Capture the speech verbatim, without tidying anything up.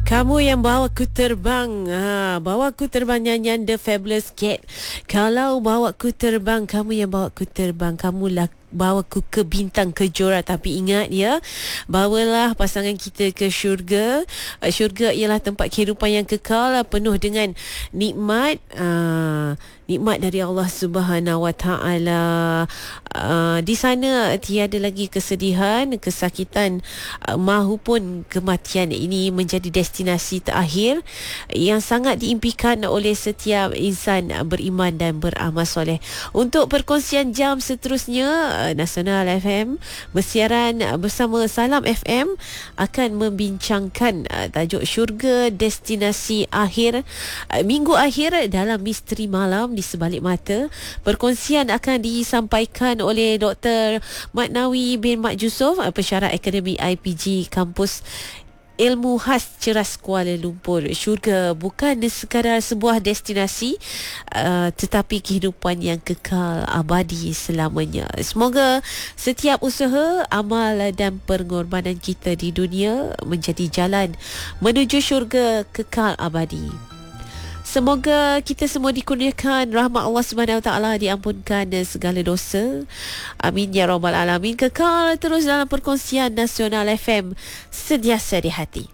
Kamu yang bawa ku terbang, ha, bawa ku terbang nyanyian The Fabulous Cat. Kalau bawa ku terbang, kamu yang bawa ku terbang, kamulah bawa ku ke bintang kejora. Tapi ingat ya, bawalah pasangan kita ke syurga. uh, Syurga ialah tempat kehidupan yang kekal, penuh dengan nikmat, uh, nikmat dari Allah Subhanahu Wa Taala. Uh, di sana tiada lagi kesedihan, kesakitan, uh, mahupun kematian. Ini menjadi destinasi terakhir yang sangat diimpikan oleh setiap insan beriman dan beramal soleh. Untuk perkongsian jam seterusnya, Nasional F M bersiaran bersama Salam F M akan membincangkan uh, tajuk syurga destinasi akhir, uh, minggu akhir dalam Misteri Malam di Sebalik Mata. Perkongsian akan disampaikan oleh Doktor Maknawi bin Mat Yusof, uh, pensyarah Akademi I P G Kampus Ilmu Khas Ceras Kuala Lumpur. Syurga bukan sekadar sebuah destinasi, uh, tetapi kehidupan yang kekal abadi selamanya. Semoga setiap usaha, amal dan pengorbanan kita di dunia menjadi jalan menuju syurga kekal abadi. Semoga kita semua dikurniakan rahmat Allah Subhanahu Wa Taala, diampunkan segala dosa. Amin ya rabbal alamin. Kekal terus dalam perkongsian Nasional F M, sentiasa di hati.